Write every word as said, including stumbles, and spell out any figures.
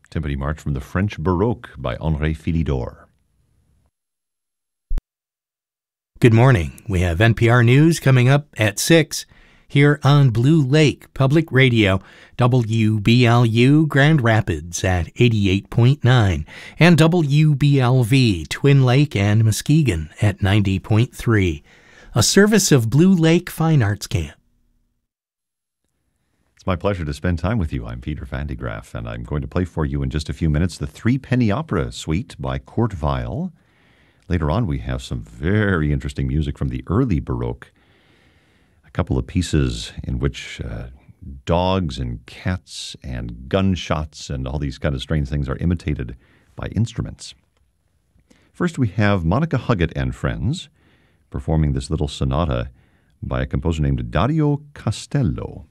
Timpani March from the French Baroque by Henri Philidor. Good morning. We have N P R News coming up at six here on Blue Lake Public Radio, W B L U Grand Rapids at eighty-eight point nine, and W B L V Twin Lake and Muskegon at ninety point three. A service of Blue Lake Fine Arts Camp. It's my pleasure to spend time with you. I'm Peter Vandegraff, and I'm going to play for you in just a few minutes the Three Penny Opera Suite by Kurt Weill. Later on, we have some very interesting music from the early Baroque. A couple of pieces in which uh, dogs and cats and gunshots and all these kind of strange things are imitated by instruments. First, we have Monica Huggett and Friends performing this little sonata by a composer named Dario Castello.